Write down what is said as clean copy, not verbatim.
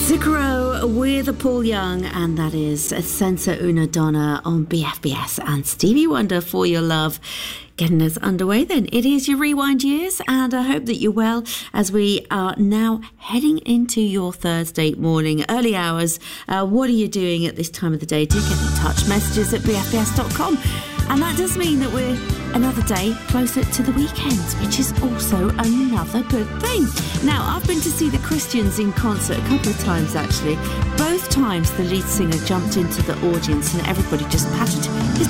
Zucchero with Paul Young, and that is Senza Una Donna on BFBS, and Stevie Wonder For Your Love. Getting us underway then. It is your Rewind Years, and I hope that you're well as we are now heading into your Thursday morning, early hours. What are you doing at this time of the day? Do get in touch. Messages at bfbs.com. And that does mean that we're another day closer to the weekend, which is also another good thing. Now, I've been to see the Christians in concert a couple of times, actually. Both times the lead singer jumped into the audience and everybody just patted his